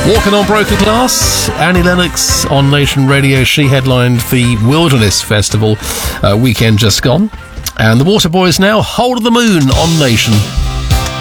Walking on Broken Glass, Annie Lennox on Nation Radio. She headlined the Wilderness Festival weekend just gone. And the Waterboys now, Hold of the Moon on Nation.